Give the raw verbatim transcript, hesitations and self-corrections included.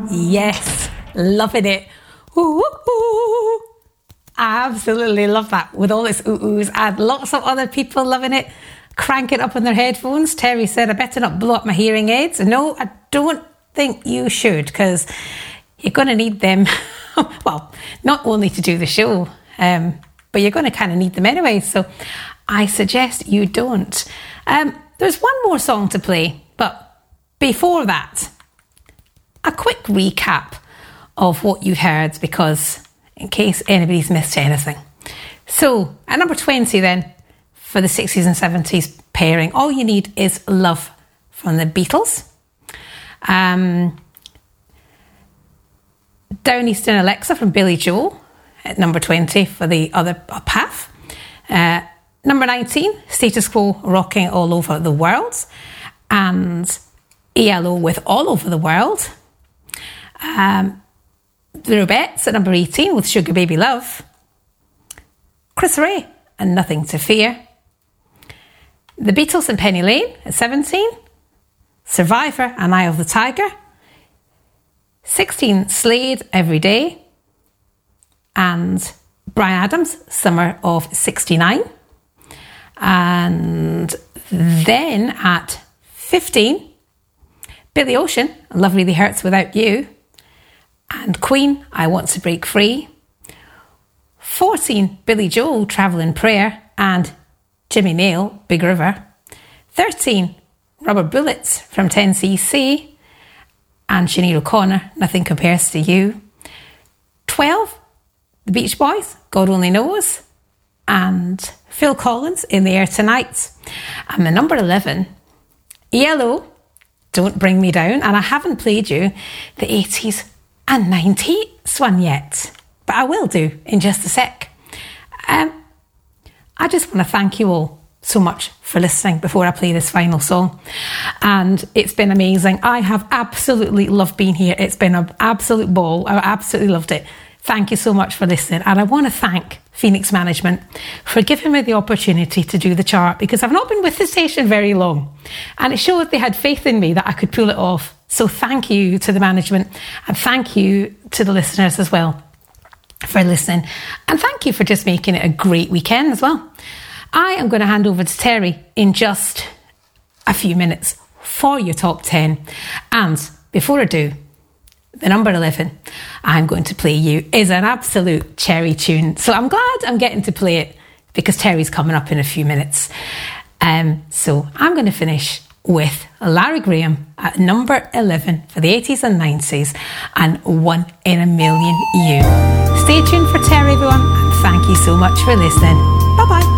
Yes, loving it. Ooh, ooh, ooh. I absolutely love that with all its ooh-oohs and lots of other people loving it. Crank it up on their headphones. Terry said, I better not blow up my hearing aids. No, I don't think you should, because you're going to need them. Well, not only to do the show, um, but you're going to kind of need them anyway. So I suggest you don't. Um, there's one more song to play, but before that, a quick recap of what you heard, because in case anybody's missed anything. So at number twenty then, for the sixties and seventies pairing, All You Need Is Love from the Beatles. Um, Down East and Alexa from Billy Joel at number twenty for the other up half. Uh, number nineteen, Status Quo, Rocking All Over the World. And E L O with All Over the World. Um, the Rubettes at number eighteen with Sugar Baby Love. Chris Ray and Nothing to Fear. The Beatles and Penny Lane at seventeen. Survivor and Eye of the Tiger. sixteen, Slade, Every Day. And Bryan Adams, Summer of sixty-nine. And then at fifteen, Billy Ocean, Love Really Hurts Without You. And Queen, I Want to Break Free. fourteen, Billy Joel, Travelin' Prayer. And Jimmy Nail, Big River. thirteen, Rubber Bullets from ten C C. And Sinead O'Connor, Nothing Compares to You. twelve, The Beach Boys, God Only Knows. And Phil Collins, In the Air Tonight. And the number eleven, E L O, Don't Bring Me Down. And I haven't played you the eighties and nineties one yet, but I will do in just a sec. Um, I just want to thank you all so much for listening before I play this final song. And it's been amazing. I have absolutely loved being here. It's been an absolute ball. I absolutely loved it. Thank you so much for listening. And I want to thank Phoenix Management for giving me the opportunity to do the chart, because I've not been with the station very long. And it showed they had faith in me that I could pull it off. So thank you to the management, and thank you to the listeners as well for listening. And thank you for just making it a great weekend as well. I am going to hand over to Terry in just a few minutes for your top ten. And before I do, the number eleven I'm going to play you is an absolute cherry tune. So I'm glad I'm getting to play it, because Terry's coming up in a few minutes. Um, so I'm going to finish with Larry Graham at number eleven for the eighties and nineties, and One in a Million You. Stay tuned for Terry, everyone, and thank you so much for listening. Bye bye.